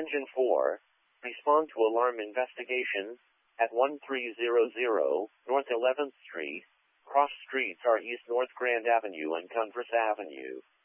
Engine 4, respond to alarm investigation at 1300 North 11th Street. Cross streets are East North Grand Avenue and Congress Avenue.